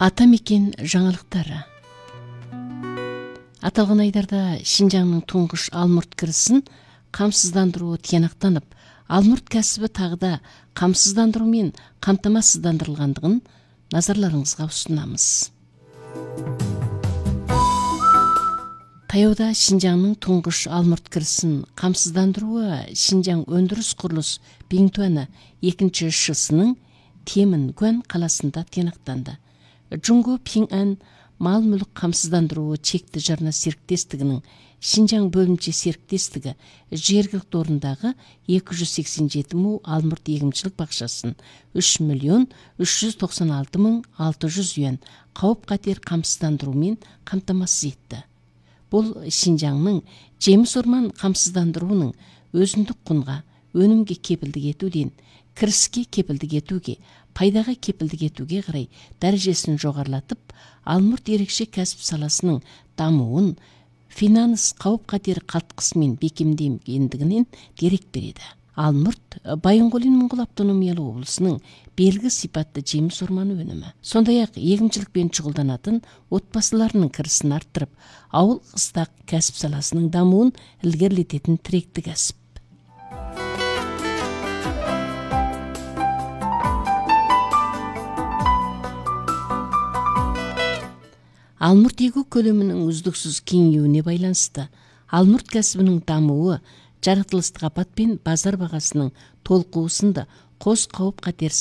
Атамекен жаңалықтары. Аталған айдарда Шинжаңның тұңғыш алмұрт кірісін қамсыздандыруы тиянақтанып, алмұрт кәсібі тағыда қамсыздандырумен қамтамасыздандырылғандығын назарларыңызға ұсынамыз. Таяуда Шинжаңның тұңғыш алмұрт кірісін қамсыздандыруы Шинжаң өндіріс құрылыс Биңтуаны 2-ші шысының Темін-Гуан қаласында тиянақтанды. Джунго Пиңан мал-мүлік қамсыздандыруы чекті жарна серіктестігінің Шинжаң бөлімше серіктестігі жергілікті орындағы 287 му алмұрт егіншілік бақшасын 3.396.600 юан қауіп-қатер қамсыздандырумен қамтамасыз етті. Бұл Шинжаңның жеміс орман қамсыздандыруының өзіндік құнға, өнімге кепілдік етуден, кіріске кепілдік етуге, пайдаға кепілдік етуге қарай дәрежесін жоғарлатып, алмұрт ерекше кәсіп саласының дамуын финанс қауіп-қатері қалтқысымен бекемденгендігінен дерек береді. Алмұрт Байынғолин Моңғол автономиялы облысының белгі сипатты жеміс орманы өнімі. Сондай-ақ егіншілікпен шұғылданатын отбасыларының кірісін арттырып, ауыл қыстақ кәсіп саласының дамуын ілгерілететін тіректі кәсіп. Алмұрт егу көлемінің үздіксіз кеңеюіне байланысты, алмұрт кәсібінің дамуы жаратылыстық апат пен базар бағасының толқуы сынды қос қауіп-қатер